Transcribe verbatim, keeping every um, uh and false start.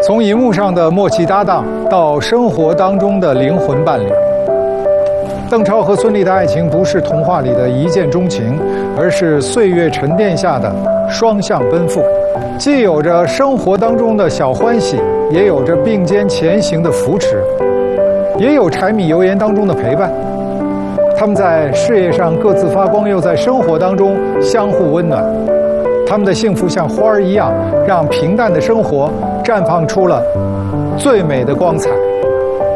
从荧幕上的默契搭档到生活当中的灵魂伴侣，邓超和孙俪的爱情不是童话里的一见钟情，而是岁月沉淀下的双向奔赴，既有着生活当中的小欢喜，也有着并肩前行的扶持，也有柴米油盐当中的陪伴。他们在事业上各自发光，又在生活当中相互温暖。他们的幸福像花儿一样，让平淡的生活绽放出了最美的光彩。